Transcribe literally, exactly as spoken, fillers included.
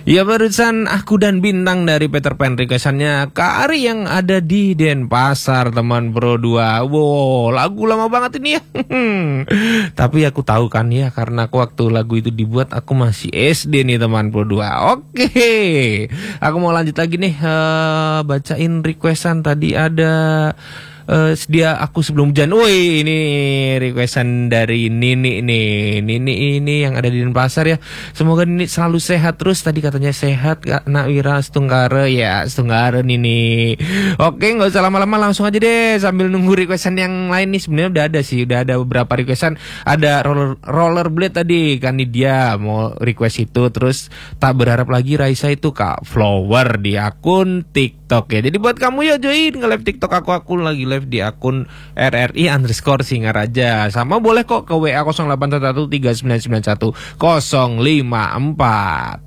Ya barusan Aku dan Bintang dari Peter Pan, requestannya Kak Ari yang ada di Denpasar teman Pro dua. Wow, lagu lama banget ini ya. Tapi aku tahu kan ya, karena aku waktu lagu itu dibuat aku masih S D nih teman Pro dua. Oke, aku mau lanjut lagi nih, uh, bacain requestan. Tadi ada Uh, sedia aku sebelum hujan. Woi, ini requestan dari Nini nih. Nini ini yang ada di Denpasar ya. Semoga Nini selalu sehat terus. Tadi katanya sehat Kak Nawira Setunggara ya, Setunggara Nini. Oke, nggak usah lama-lama, langsung aja deh sambil nunggu requestan yang lain nih. Sebenarnya udah ada sih, udah ada beberapa requestan. Ada roller rollerblade tadi kan, nih dia mau request itu. Terus tak berharap lagi Raisa itu Kak Flower di akun TikTok ya. Jadi buat kamu ya join nge-live TikTok aku, aku lagi live di akun R R I underscore Singaraja. Sama boleh kok ke W A nol delapan satu satu tiga sembilan sembilan satu nol lima empat.